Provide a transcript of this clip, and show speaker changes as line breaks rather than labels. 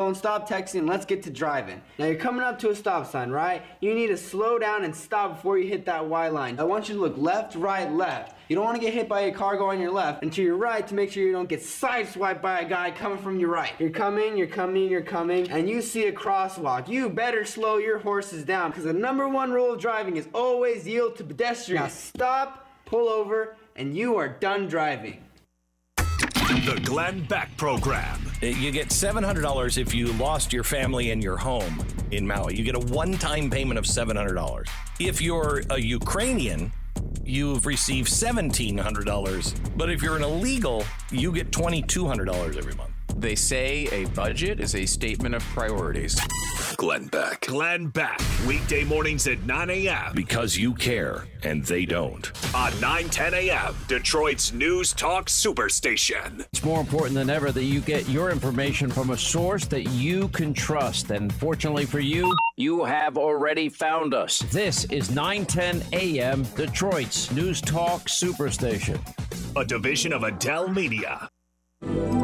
phone, stop texting, and let's get to driving. Now you're coming up to a stop sign, right? You need to slow down and stop before you hit that Y line. I want you to look left, right, left. You don't want to get hit by a car going on your left, and to your right to make sure you don't get sideswiped by a guy coming from your right. You're coming, and you see a crosswalk. You better slow your horses down, because the number one rule of driving is always yield to pedestrians. Now stop, pull over, and you are done driving.
The Glenn Beck Program.
You get $700 if you lost your family and your home in Maui. You get a one-time payment of $700. If you're a Ukrainian, you've received $1,700. But if you're an illegal, you get $2,200 every month.
They say a budget is a statement of priorities.
Glenn Beck. Glenn Beck. Weekday mornings at 9 a.m.
Because you care, and they don't.
On 910 a.m., Detroit's News Talk Superstation.
It's more important than ever that you get your information from a source that you can trust. And fortunately for you, you have already found us. This is 910 a.m., Detroit's News Talk Superstation.
A division of Adele Media.